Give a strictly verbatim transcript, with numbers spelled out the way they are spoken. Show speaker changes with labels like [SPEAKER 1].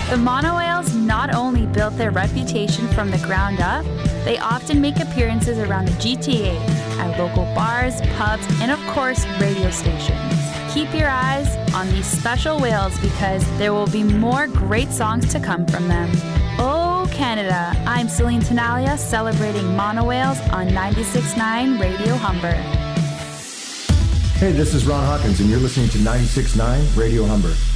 [SPEAKER 1] The Monowhales not only built their reputation from the ground up, they often make appearances around the G T A at local bars, pubs, and of course, radio stations. Keep your eyes on these special whales because there will be more great songs to come from them. Oh, Canada, I'm Celine Tenalia celebrating Monowhales on ninety-six point nine Radio Humber.
[SPEAKER 2] Hey, this is Ron Hawkins, and you're listening to ninety-six point nine Radio Humber.